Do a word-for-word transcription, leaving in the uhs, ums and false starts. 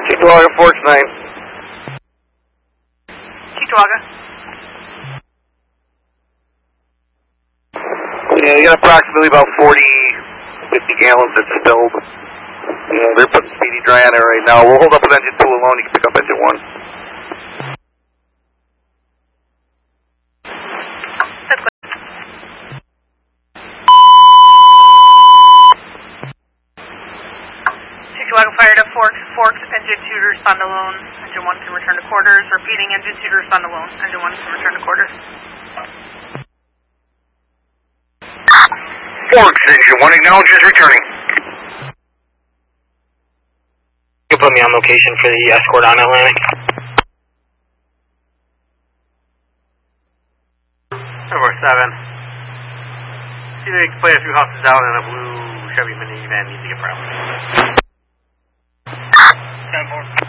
Cheektowaga, Forks nine. Cheektowaga. Yeah, you got approximately about forty, fifty gallons that's spilled. Yeah, they're putting speedy dry on there right now. We'll hold up with engine two alone. You can pick up engine one. Cheektowaga fired up Forks. Forks, engine two to respond alone. Engine one can return to quarters. Repeating, engine two to respond alone. Engine one can return to quarters. Forks, engine one acknowledges returning. You put me on location for the escort on Atlantic. Number seven. See if they can play a few houses out in a blue Chevy minivan. Need to get problem. ten four.